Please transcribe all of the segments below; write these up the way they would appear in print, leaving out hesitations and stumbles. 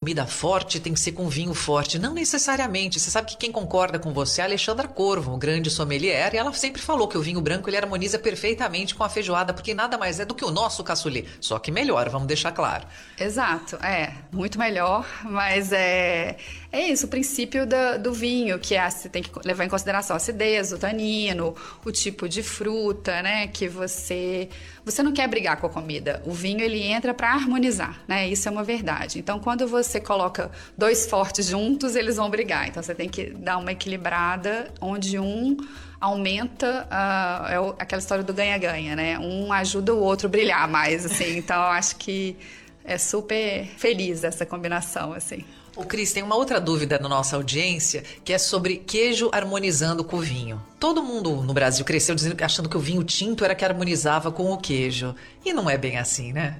comida forte tem que ser com vinho forte. Não necessariamente. Você sabe que quem concorda com você é a Alexandra Corvo, um grande sommelier, e ela sempre falou que o vinho branco ele harmoniza perfeitamente com a feijoada, porque nada mais é do que o nosso cassoulet. Só que melhor, vamos deixar claro. Exato, muito melhor, mas é isso, o princípio do vinho, que você tem que levar em consideração a acidez, o tanino, o tipo de fruta, né, que você não quer brigar com a comida. O vinho, ele entra para harmonizar, né, isso é uma verdade. Então, quando você coloca dois fortes juntos, eles vão brigar. Então, você tem que dar uma equilibrada, onde um aumenta aquela história do ganha-ganha, né, um ajuda o outro a brilhar mais, assim. Então, eu acho que é super feliz essa combinação, assim. Ô Cris, tem uma outra dúvida na nossa audiência, que é sobre queijo harmonizando com o vinho. Todo mundo no Brasil cresceu achando que o vinho tinto era que harmonizava com o queijo. E não é bem assim, né?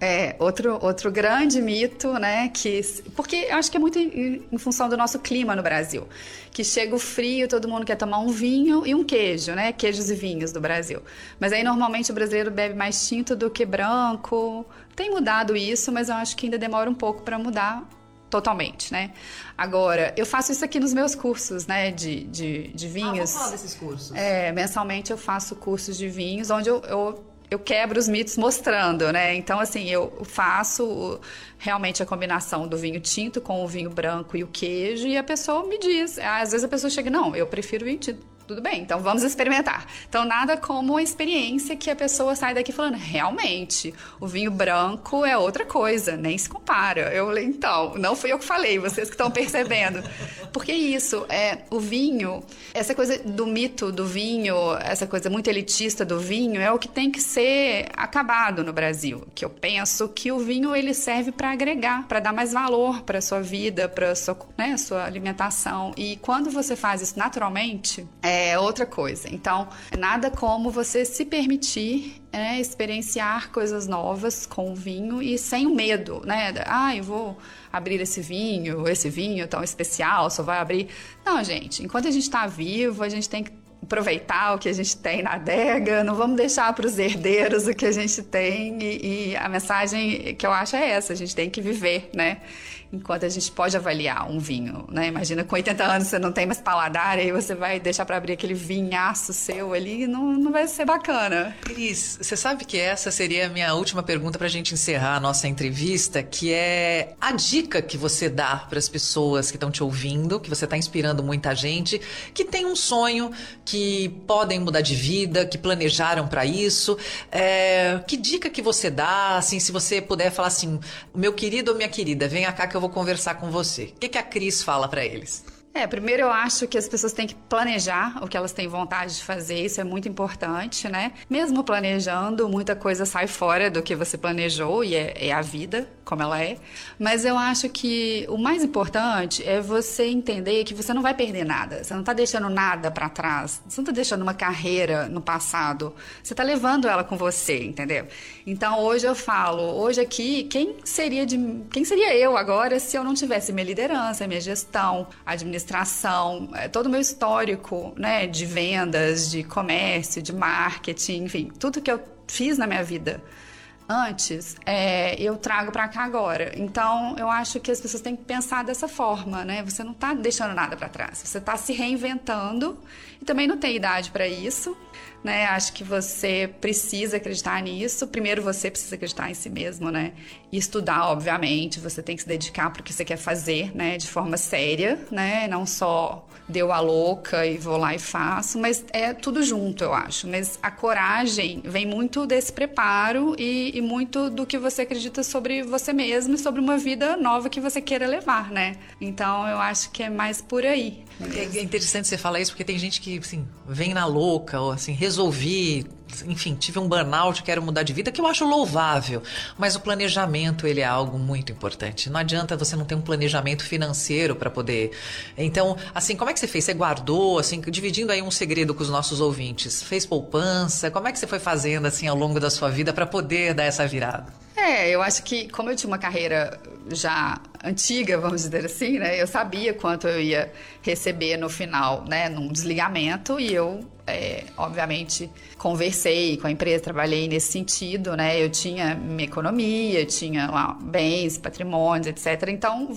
Outro grande mito, né, porque eu acho que é muito em função do nosso clima no Brasil, que chega o frio, todo mundo quer tomar um vinho e um queijo, né, queijos e vinhos do Brasil. Mas aí normalmente o brasileiro bebe mais tinto do que branco. Tem mudado isso, mas eu acho que ainda demora um pouco para mudar totalmente, né? Agora, eu faço isso aqui nos meus cursos, né, de vinhos. Vamos falar desses cursos. Mensalmente eu faço cursos de vinhos, onde eu quebro os mitos mostrando, né? Então, assim, eu faço realmente a combinação do vinho tinto com o vinho branco e o queijo, e a pessoa me diz. Às vezes a pessoa chega, não, eu prefiro vinho tinto. Tudo bem, então vamos experimentar. Então, nada como a experiência que a pessoa sai daqui falando, realmente, o vinho branco é outra coisa, nem se compara. Eu falei, então, não fui eu que falei, vocês que estão percebendo. Porque isso, o vinho, essa coisa do mito do vinho, essa coisa muito elitista do vinho, é o que tem que ser acabado no Brasil. Que eu penso que o vinho, ele serve para agregar, para dar mais valor para a sua vida, para a sua alimentação. E quando você faz isso naturalmente, é outra coisa. Então, nada como você se permitir experienciar coisas novas com o vinho e sem o medo, né? Eu vou abrir esse vinho tão especial, só vai abrir. Não, gente, enquanto a gente está vivo, a gente tem que aproveitar o que a gente tem na adega, não vamos deixar para os herdeiros o que a gente tem, e a mensagem que eu acho é essa, a gente tem que viver, né? Enquanto a gente pode avaliar um vinho, né? Imagina, com 80 anos você não tem mais paladar, aí você vai deixar para abrir aquele vinhaço seu ali, não vai ser bacana. Cris, você sabe que essa seria a minha última pergunta para a gente encerrar a nossa entrevista, que é a dica que você dá para as pessoas que estão te ouvindo, que você está inspirando muita gente, que tem um sonho, que podem mudar de vida, que planejaram para isso. Que dica que você dá, assim, se você puder falar assim, meu querido ou minha querida, venha cá que eu vou conversar com você. O que a Cris fala para eles? Primeiro eu acho que as pessoas têm que planejar o que elas têm vontade de fazer, isso é muito importante, né? Mesmo planejando, muita coisa sai fora do que você planejou e é a vida, como ela é. Mas eu acho que o mais importante é você entender que você não vai perder nada, você não tá deixando nada para trás, você não tá deixando uma carreira no passado, você tá levando ela com você, entendeu? Então hoje eu falo, hoje aqui, quem seria eu agora se eu não tivesse minha liderança, minha gestão, administração, todo o meu histórico, né, de vendas, de comércio, de marketing, enfim, tudo que eu fiz na minha vida antes, eu trago para cá agora. Então, eu acho que as pessoas têm que pensar dessa forma, né? Você não está deixando nada para trás, você está se reinventando e também não tem idade para isso, né? Acho que você precisa acreditar nisso. Primeiro, você precisa acreditar em si mesmo, né? E estudar, obviamente, você tem que se dedicar para o que você quer fazer, né? De forma séria, né? Não só deu a louca e vou lá e faço, mas é tudo junto, eu acho. Mas a coragem vem muito desse preparo e muito do que você acredita sobre você mesmo e sobre uma vida nova que você queira levar, né? Então, eu acho que é mais por aí. É interessante você falar isso, porque tem gente que, assim, vem na louca, ou assim, resolvi, enfim, tive um burnout, quero mudar de vida, que eu acho louvável, mas o planejamento, ele é algo muito importante. Não adianta você não ter um planejamento financeiro para poder... Então, assim, como é que você fez? Você guardou, assim, dividindo aí um segredo com os nossos ouvintes? Fez poupança? Como é que você foi fazendo, assim, ao longo da sua vida para poder dar essa virada? Eu acho que, como eu tinha uma carreira já antiga, vamos dizer assim, né? Eu sabia quanto eu ia receber no final, né? Num desligamento, e eu, obviamente, conversei com a empresa, trabalhei nesse sentido, né? Eu tinha minha economia, tinha lá bens, patrimônios, etc. Então,